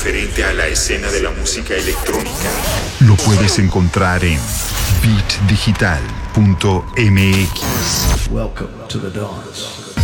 referente a la escena de la música electrónica lo puedes encontrar en beatdigital.mx. Welcome to the dance.